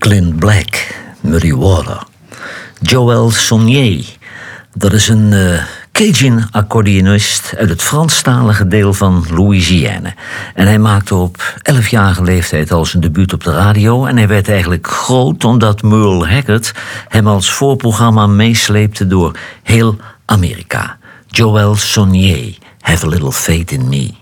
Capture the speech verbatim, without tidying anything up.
Clint Black, Muddy Water. Joël Sonnier, dat is een uh, Cajun-accordeonist uit het Franstalige deel van Louisiane. En hij maakte op elfjarige leeftijd al zijn debuut op de radio. En hij werd eigenlijk groot omdat Merle Haggard hem als voorprogramma meesleepte door heel Amerika. Joël Sonnier, Have a Little Faith in Me.